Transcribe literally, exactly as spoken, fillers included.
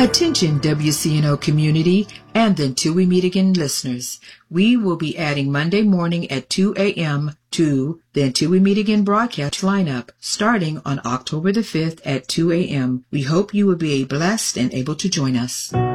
Attention W C N O community and the Until We Meet Again listeners. We will be adding Monday morning at two a.m. to the Until We Meet Again broadcast lineup starting on October the fifth at two a.m. We hope you will be blessed and able to join us.